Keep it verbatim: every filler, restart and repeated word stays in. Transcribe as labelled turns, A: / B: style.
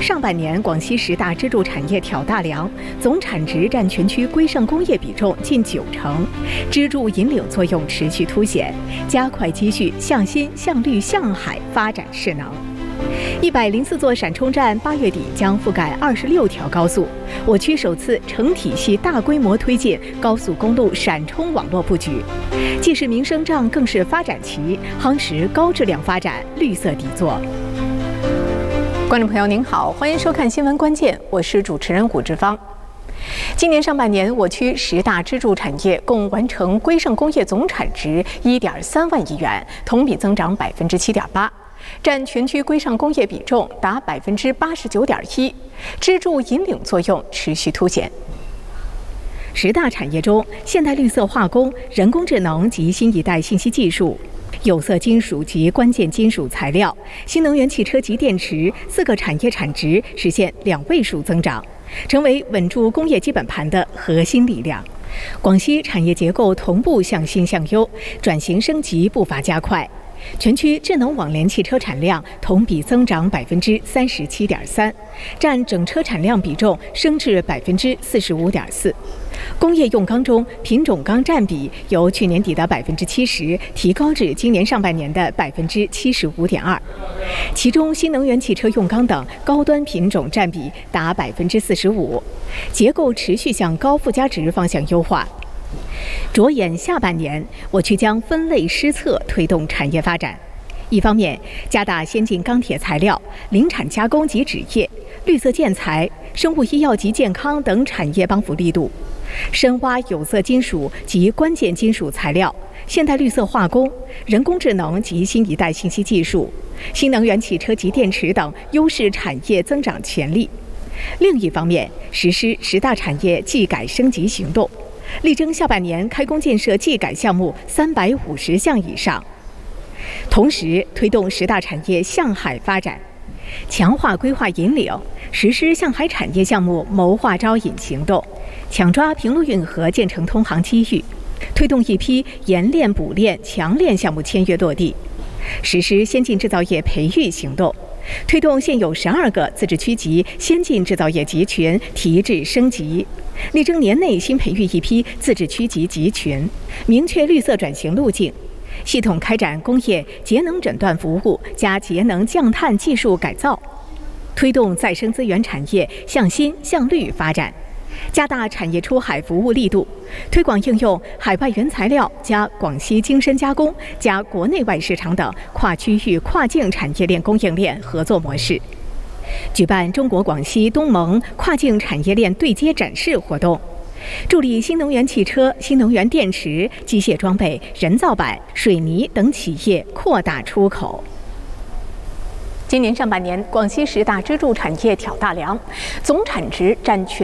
A: 上半年广西十大支柱产业挑大梁，总产值占全区规上工业比重近九成，支柱引领作用持续凸显，加快积蓄向新、向绿、向海发展势能。一百零四座闪充站八月底将覆盖二十六条高速，我区首次成体系大规模推进高速公路闪充网络布局，既是民生账，更是发展期，夯实高质量发展绿色底座。观众朋友您好，欢迎收看新闻关键，我是主持人古志芳。今年上半年，我区十大支柱产业共完成规上工业总产值一点三万亿元，同比增长百分之七点八。占全区规上工业比重达百分之八十九点一，支柱引领作用持续凸显。十大产业中，现代绿色化工、人工智能及新一代信息技术、有色金属及关键金属材料、新能源汽车及电池四个产业产值实现两位数增长，成为稳住工业基本盘的核心力量。广西产业结构同步向新向优，转型升级步伐加快。全区智能网联汽车产量同比增长百分之三十七点三，占整车产量比重升至百分之四十五点四。工业用钢中，品种钢占比由去年底的百分之七十提高至今年上半年的百分之七十五点二，其中新能源汽车用钢等高端品种占比达百分之四十五，结构持续向高附加值方向优化。着眼下半年，我区将分类施策推动产业发展。一方面，加大先进钢铁材料、零产加工及纸业、绿色建材、生物医药及健康等产业帮扶力度，深挖有色金属及关键金属材料、现代绿色化工、人工智能及新一代信息技术、新能源汽车及电池等优势产业增长潜力。另一方面，实施十大产业技改升级行动，力争下半年开工建设技改项目三百五十项以上，同时推动十大产业向海发展，强化规划引领，实施向海产业项目谋划招引行动，抢抓平陆运河建成通航机遇，推动一批研炼补炼强炼项目签约落地，实施先进制造业培育行动，推动现有十二个自治区级先进制造业集群提质升级，力争年内新培育一批自治区级集群，明确绿色转型路径，系统开展工业节能诊断服务加节能降碳技术改造，推动再生资源产业向新向绿发展，加大产业出海服务力度，推广应用海外原材料加广西精深加工加国内外市场等跨区域跨境产业链供应链合作模式，举办中国广西东盟跨境产业链对接展示活动，助力新能源汽车、新能源电池、机械装备、人造板、水泥等企业扩大出口。今年上半年，广西十大支柱产业挑大梁，总产值占全